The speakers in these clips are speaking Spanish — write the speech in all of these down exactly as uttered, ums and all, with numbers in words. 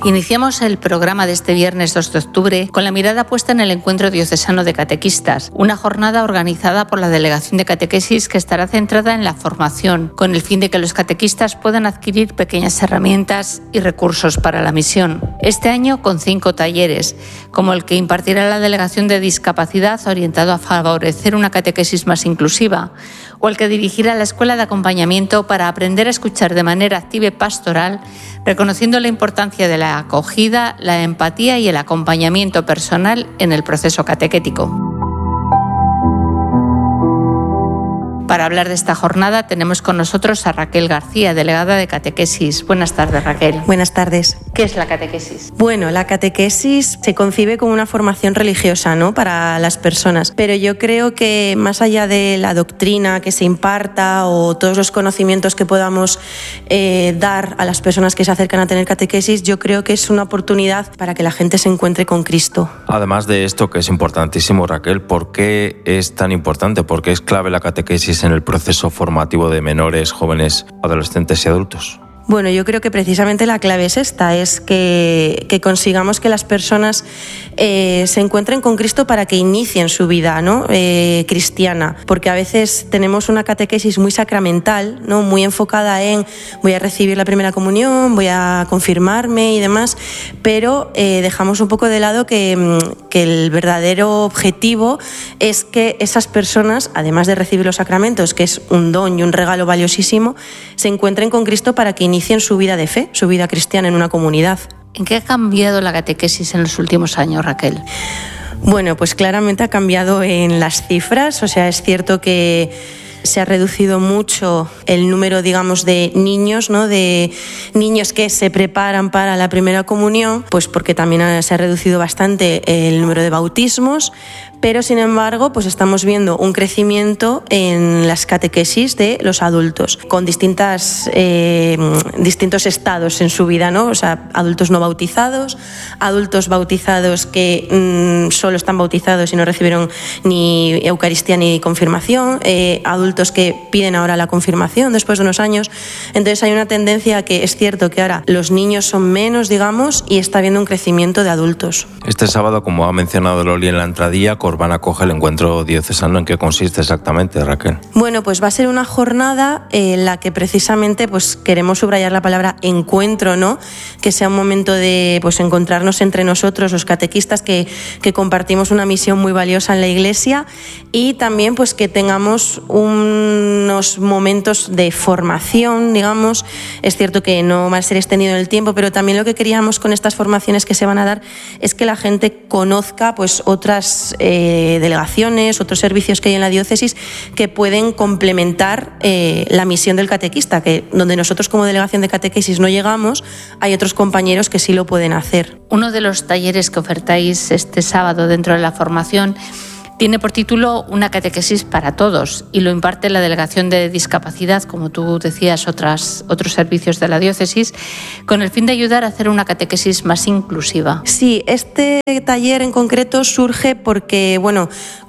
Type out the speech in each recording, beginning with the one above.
Iniciamos el programa de este viernes dos de octubre con la mirada puesta en el Encuentro Diocesano de Catequistas, una jornada organizada por la Delegación de Catequesis que estará centrada en la formación, con el fin de que los catequistas puedan adquirir pequeñas herramientas y recursos para la misión. Este año con cinco talleres, como el que impartirá la Delegación de Discapacidad orientado a favorecer una catequesis más inclusiva, o el que dirigirá la Escuela de Acompañamiento para aprender a escuchar de manera activa y pastoral, reconociendo la importancia de la acogida, la empatía y el acompañamiento personal en el proceso catequético. Para hablar de esta jornada tenemos con nosotros a Raquel García, delegada de Catequesis. Buenas tardes, Raquel. Buenas tardes. ¿Qué es la catequesis? Bueno, la catequesis se concibe como una formación religiosa, ¿no?, para las personas, pero yo creo que más allá de la doctrina que se imparta o todos los conocimientos que podamos eh, dar a las personas que se acercan a tener catequesis, yo creo que es una oportunidad para que la gente se encuentre con Cristo. Además de esto, que es importantísimo, Raquel, ¿por qué es tan importante? ¿Por qué es clave la catequesis en el proceso formativo de menores, jóvenes, adolescentes y adultos? Bueno, yo creo que precisamente la clave es esta, es que, que consigamos que las personas eh, se encuentren con Cristo para que inicien su vida, ¿no?, eh, cristiana, porque a veces tenemos una catequesis muy sacramental, ¿no?, muy enfocada en voy a recibir la primera comunión, voy a confirmarme y demás, pero eh, dejamos un poco de lado que, que el verdadero objetivo es que esas personas, además de recibir los sacramentos, que es un don y un regalo valiosísimo, se encuentren con Cristo para que inicien su vida de fe, su vida cristiana en una comunidad. ¿En qué ha cambiado la catequesis en los últimos años, Raquel? Bueno, pues claramente ha cambiado en las cifras, o sea, es cierto que se ha reducido mucho el número, digamos, de niños, ¿no?, de niños que se preparan para la primera comunión, pues porque también se ha reducido bastante el número de bautismos, pero sin embargo, pues estamos viendo un crecimiento en las catequesis de los adultos, con distintas, eh, distintos estados en su vida, ¿no? O sea, adultos no bautizados, adultos bautizados que mmm, solo están bautizados y no recibieron ni Eucaristía ni confirmación, eh, adultos que piden ahora la confirmación después de unos años. Entonces hay una tendencia que es cierto que ahora los niños son menos, digamos, y está habiendo un crecimiento de adultos. Este sábado, como ha mencionado Loli en la entradilla, Corbán acoge el encuentro diocesano. ¿En qué consiste exactamente, Raquel? Bueno, pues va a ser una jornada en la que precisamente pues queremos subrayar la palabra encuentro, ¿no? Que sea un momento de pues encontrarnos entre nosotros, los catequistas, que, que compartimos una misión muy valiosa en la Iglesia, y también pues que tengamos unos momentos de formación, digamos. Es cierto que no va a ser extendido en el tiempo, pero también lo que queríamos con estas formaciones que se van a dar es que la gente conozca pues otras eh, delegaciones, otros servicios que hay en la diócesis que pueden complementar eh, la misión del catequista, que donde nosotros como delegación de catequesis no llegamos, hay otros compañeros que sí lo pueden hacer. Uno de los talleres que ofertáis este sábado dentro de la formación tiene por título Una catequesis para todos y lo imparte la Delegación de Discapacidad, como tú decías, otras, otros servicios de la diócesis, con el fin de ayudar a hacer una catequesis más inclusiva. Sí, este taller en concreto surge porque, bueno,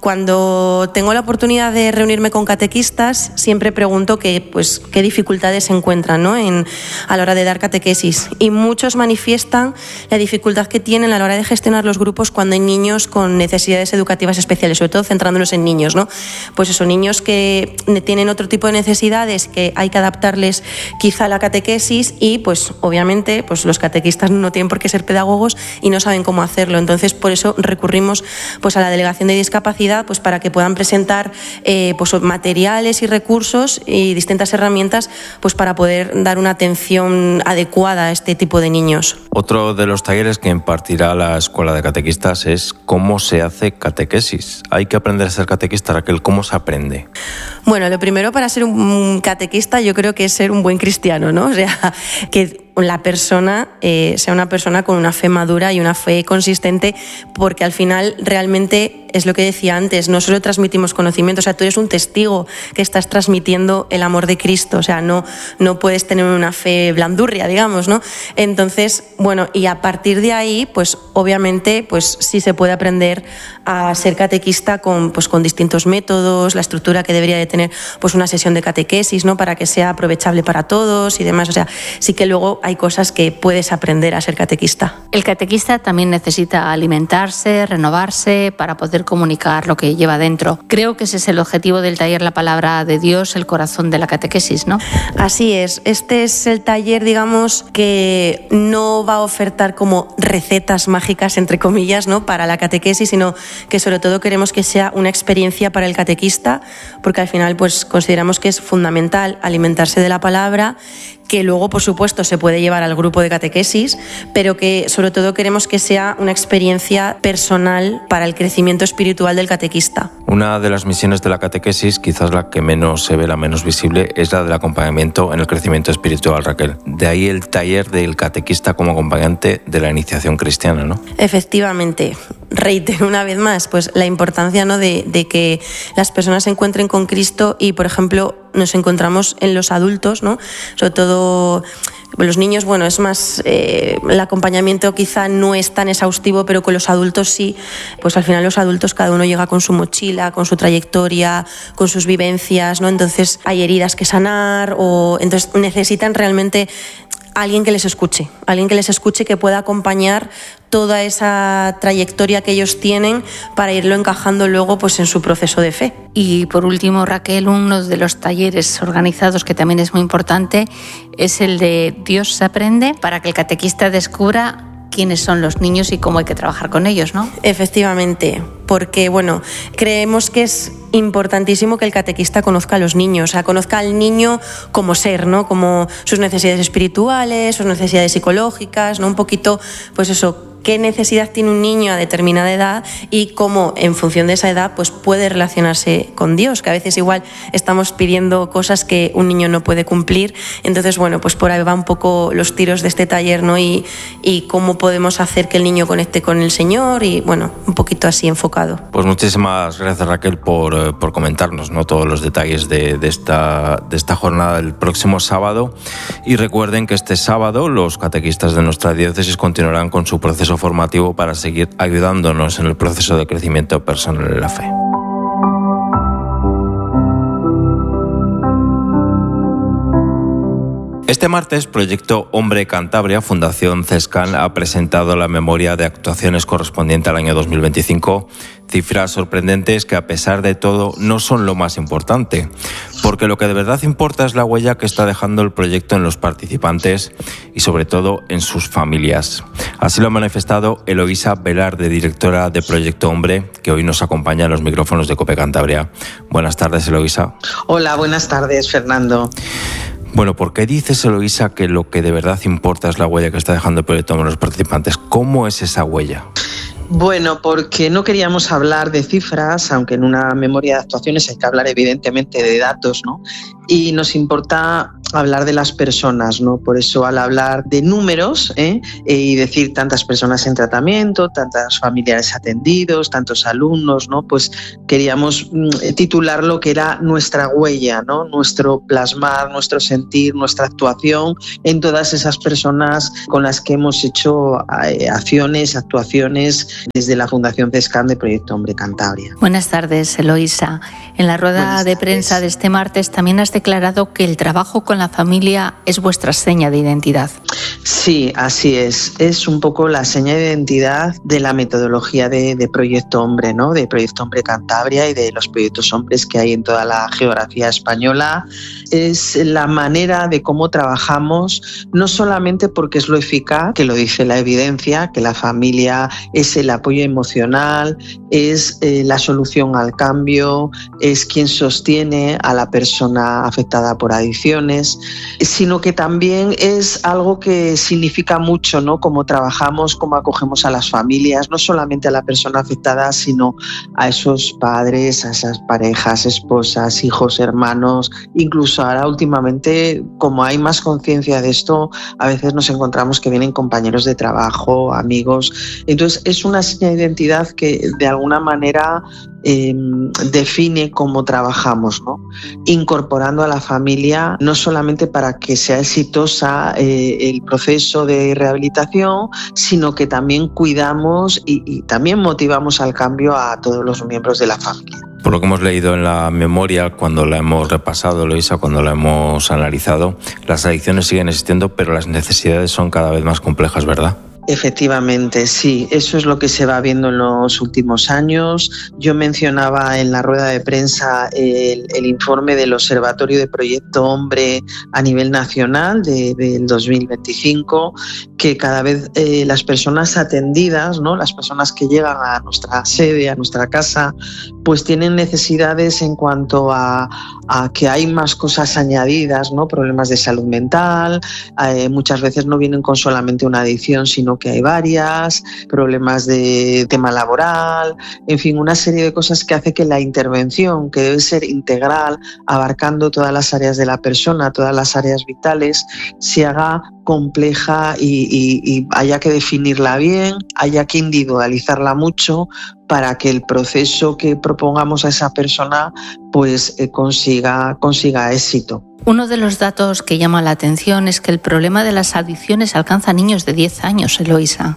cuando tengo la oportunidad de reunirme con catequistas, siempre pregunto que, pues, qué dificultades se encuentran, ¿no?, en, a la hora de dar catequesis, y muchos manifiestan la dificultad que tienen a la hora de gestionar los grupos cuando hay niños con necesidades educativas especiales, sobre todo centrándonos en niños, ¿no? Pues eso, niños que tienen otro tipo de necesidades que hay que adaptarles quizá a la catequesis y pues obviamente pues los catequistas no tienen por qué ser pedagogos y no saben cómo hacerlo. Entonces por eso recurrimos pues a la Delegación de Discapacidad pues para que puedan presentar eh, pues materiales y recursos y distintas herramientas pues para poder dar una atención adecuada a este tipo de niños. Otro de los talleres que impartirá la Escuela de Catequistas es cómo se hace catequesis. Hay que aprender a ser catequista, Raquel. ¿Cómo se aprende? Bueno, lo primero para ser un catequista yo creo que es ser un buen cristiano, ¿no? O sea, que la persona eh, sea una persona con una fe madura y una fe consistente, porque al final realmente es lo que decía antes, no solo transmitimos conocimiento, o sea, tú eres un testigo que estás transmitiendo el amor de Cristo, o sea, no, no puedes tener una fe blandurria, digamos, ¿no? Entonces, bueno, y a partir de ahí, pues obviamente, pues sí se puede aprender a ser catequista con, pues, con distintos métodos, la estructura que debería de tener pues una sesión de catequesis, ¿no?, para que sea aprovechable para todos y demás, o sea, sí que luego hay cosas que puedes aprender a ser catequista. El catequista también necesita alimentarse, renovarse para poder comunicar lo que lleva dentro. Creo que ese es el objetivo del taller La Palabra de Dios, el corazón de la catequesis, ¿no? Así es. Este es el taller, digamos, que no va a ofertar como recetas mágicas, entre comillas, ¿no?, para la catequesis, sino que sobre todo queremos que sea una experiencia para el catequista, porque al final pues consideramos que es fundamental alimentarse de la palabra, que luego, por supuesto, se puede llevar al grupo de catequesis, pero que sobre todo queremos que sea una experiencia personal para el crecimiento espiritual del catequista. Una de las misiones de la catequesis, quizás la que menos se ve, la menos visible, es la del acompañamiento en el crecimiento espiritual, Raquel. De ahí el taller del catequista como acompañante de la iniciación cristiana, ¿no? Efectivamente. Reitero una vez más pues la importancia, ¿no?, de, de que las personas se encuentren con Cristo y, por ejemplo, nos encontramos en los adultos, ¿no? Sobre todo los niños, bueno, es más, eh, el acompañamiento quizá no es tan exhaustivo, pero con los adultos sí. Pues al final los adultos cada uno llega con su mochila, con su trayectoria, con sus vivencias, ¿no? Entonces hay heridas que sanar o entonces necesitan realmente alguien que les escuche, alguien que les escuche, que pueda acompañar toda esa trayectoria que ellos tienen para irlo encajando luego pues en su proceso de fe. Y por último, Raquel, uno de los talleres organizados que también es muy importante es el de Dios se aprende, para que el catequista descubra quiénes son los niños y cómo hay que trabajar con ellos, ¿no? Efectivamente, porque bueno, creemos que es importantísimo que el catequista conozca a los niños, o sea, conozca al niño como ser, ¿no? Como sus necesidades espirituales, sus necesidades psicológicas, ¿no? Un poquito, pues eso, qué necesidad tiene un niño a determinada edad y cómo, en función de esa edad, pues puede relacionarse con Dios, que a veces igual estamos pidiendo cosas que un niño no puede cumplir. Entonces, bueno, pues por ahí va un poco los tiros de este taller, ¿no? Y, y cómo podemos hacer que el niño conecte con el Señor y, bueno, un poquito así enfocado. Pues muchísimas gracias, Raquel, por, por comentarnos, ¿no?, todos los detalles de, de, esta, de esta jornada del próximo sábado. Y recuerden que este sábado los catequistas de nuestra diócesis continuarán con su proceso formativo para seguir ayudándonos en el proceso de crecimiento personal en la fe. Este martes, Proyecto Hombre Cantabria, Fundación CESCAN, ha presentado la memoria de actuaciones correspondiente al año dos mil veinticinco, cifras sorprendentes que, a pesar de todo, no son lo más importante, porque lo que de verdad importa es la huella que está dejando el proyecto en los participantes y, sobre todo, en sus familias. Así lo ha manifestado Eloísa Velarde, directora de Proyecto Hombre, que hoy nos acompaña en los micrófonos de COPE Cantabria. Buenas tardes, Eloísa. Hola, buenas tardes, Fernando. Bueno, ¿por qué dices, Eloísa, que lo que de verdad importa es la huella que está dejando el proyecto en los participantes? ¿Cómo es esa huella? Bueno, porque no queríamos hablar de cifras, aunque en una memoria de actuaciones hay que hablar evidentemente de datos, ¿no? Y nos importa hablar de las personas, ¿no? Por eso, al hablar de números, ¿eh? y decir tantas personas en tratamiento, tantos familiares atendidos, tantos alumnos, ¿no? Pues queríamos titular lo que era nuestra huella, ¿no? Nuestro plasmar, nuestro sentir, nuestra actuación en todas esas personas con las que hemos hecho acciones, actuaciones desde la Fundación CESCAN de Proyecto Hombre Cantabria. Buenas tardes, Eloísa. En la rueda Buenas de prensa tardes. de este martes también has declarado que el trabajo con la familia es vuestra seña de identidad. Sí, así es. Es un poco la seña de identidad de la metodología de, de Proyecto Hombre, ¿no? De Proyecto Hombre Cantabria y de los proyectos hombres que hay en toda la geografía española. Es la manera de cómo trabajamos, no solamente porque es lo eficaz, que lo dice la evidencia, que la familia es el apoyo emocional, es eh, la solución al cambio, es quien sostiene a la persona afectada por adicciones, sino que también es algo que significa mucho, ¿no? Cómo trabajamos, cómo acogemos a las familias, no solamente a la persona afectada, sino a esos padres, a esas parejas, esposas, hijos, hermanos. Incluso ahora últimamente, como hay más conciencia de esto, a veces nos encontramos que vienen compañeros de trabajo, amigos. Entonces es una seña de identidad que de alguna manera Eh, define cómo trabajamos, ¿no? Incorporando a la familia no solamente para que sea exitosa eh, el proceso de rehabilitación, sino que también cuidamos y, y también motivamos al cambio a todos los miembros de la familia. Por lo que hemos leído en la memoria, cuando la hemos repasado, Eloísa, cuando la hemos analizado, las adicciones siguen existiendo, pero las necesidades son cada vez más complejas, ¿verdad? Efectivamente, sí, eso es lo que se va viendo en los últimos años. Yo mencionaba en la rueda de prensa el, el informe del Observatorio de Proyecto Hombre a nivel nacional de, del dos mil veinticinco, que cada vez eh, las personas atendidas, ¿no? Las personas que llegan a nuestra sede, a nuestra casa, pues tienen necesidades en cuanto a, a que hay más cosas añadidas, ¿no? Problemas de salud mental, eh, muchas veces no vienen con solamente una adicción, sino que hay varias, problemas de tema laboral, en fin, una serie de cosas que hace que la intervención, que debe ser integral, abarcando todas las áreas de la persona, todas las áreas vitales, se haga compleja y, y, y haya que definirla bien, haya que individualizarla mucho para que el proceso que propongamos a esa persona pues eh, consiga, consiga éxito. Uno de los datos que llama la atención es que el problema de las adicciones alcanza a niños de diez años, Eloísa.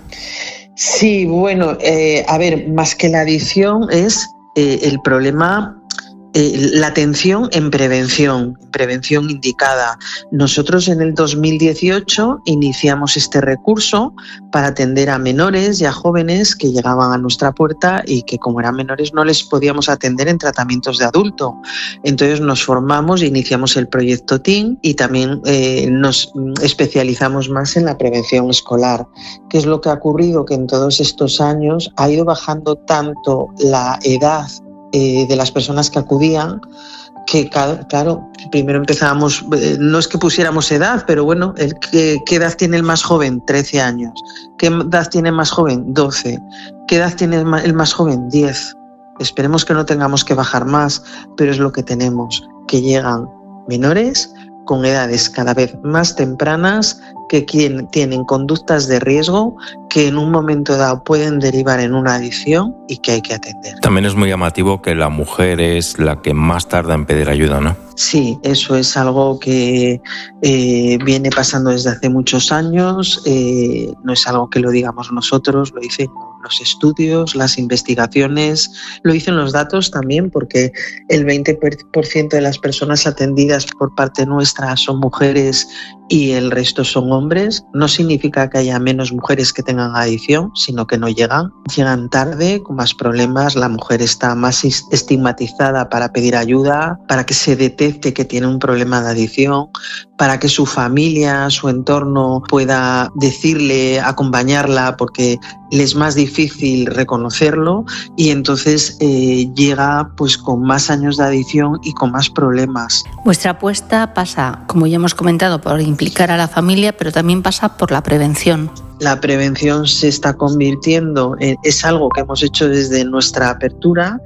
Sí, bueno, eh, a ver, más que la adicción es eh, el problema... Eh, la atención en prevención, prevención indicada. Nosotros en el dos mil dieciocho iniciamos este recurso para atender a menores y a jóvenes que llegaban a nuestra puerta y que como eran menores no les podíamos atender en tratamientos de adulto. Entonces nos formamos e iniciamos el proyecto T I N y también eh, nos especializamos más en la prevención escolar. ¿Qué es lo que ha ocurrido? Que en todos estos años ha ido bajando tanto la edad de las personas que acudían, que claro, primero empezábamos, no es que pusiéramos edad, pero bueno, el, ¿qué, ¿qué edad tiene el más joven? trece años. ¿Qué edad tiene el más joven? doce. ¿Qué edad tiene el más joven? diez. Esperemos que no tengamos que bajar más, pero es lo que tenemos, que llegan menores con edades cada vez más tempranas que tienen conductas de riesgo que en un momento dado pueden derivar en una adicción y que hay que atender. También es muy llamativo que la mujer es la que más tarda en pedir ayuda, ¿no? Sí, eso es algo que eh, viene pasando desde hace muchos años, eh, no es algo que lo digamos nosotros, lo dicen los estudios, las investigaciones, lo dicen los datos también, porque el veinte por ciento de las personas atendidas por parte nuestra son mujeres y el resto son hombres. No significa que haya menos mujeres que tengan adicción, sino que no llegan. Llegan tarde, con más problemas, la mujer está más estigmatizada para pedir ayuda, para que se detecte que tiene un problema de adicción, para que su familia, su entorno pueda decirle, acompañarla, porque le es más difícil reconocerlo y entonces eh, llega pues con más años de adicción y con más problemas. Vuestra apuesta pasa, como ya hemos comentado, por implicar a la familia, pero también pasa por la prevención. La prevención se está convirtiendo en, es algo que hemos hecho desde nuestra apertura,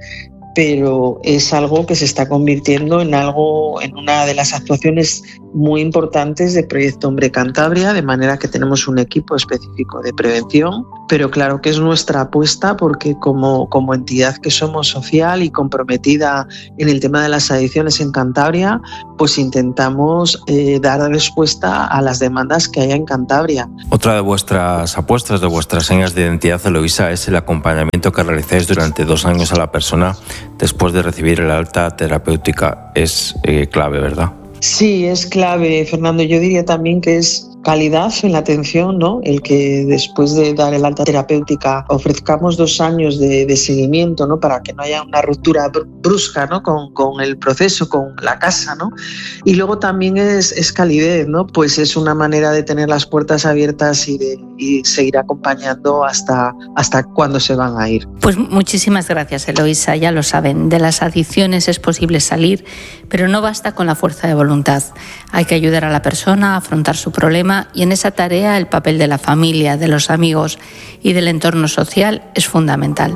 pero es algo que se está convirtiendo en algo, en una de las actuaciones muy importantes de Proyecto Hombre Cantabria, de manera que tenemos un equipo específico de prevención, pero claro que es nuestra apuesta porque como, como entidad que somos social y comprometida en el tema de las adicciones en Cantabria, pues intentamos eh, dar respuesta a las demandas que haya en Cantabria. Otra de vuestras apuestas, de vuestras señas de identidad, Eloísa, es el acompañamiento que realizáis durante dos años a la persona después de recibir el alta terapéutica. Es eh, clave, ¿verdad? Sí, es clave, Fernando. Yo diría también que es calidad en la atención, ¿no? El que después de dar el alta terapéutica ofrezcamos dos años de, de seguimiento, ¿no? Para que no haya una ruptura brusca, ¿no? Con, con el proceso, con la casa, ¿no? Y luego también es, es calidez, ¿no? Pues es una manera de tener las puertas abiertas y de y seguir acompañando hasta, hasta cuando se van a ir. Pues muchísimas gracias, Eloísa. Ya lo saben, de las adicciones es posible salir, pero no basta con la fuerza de voluntad. Hay que ayudar a la persona a afrontar su problema y en esa tarea el papel de la familia, de los amigos y del entorno social es fundamental.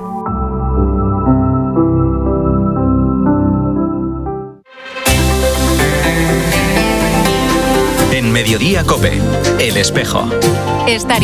En Mediodía COPE, El Espejo. Estar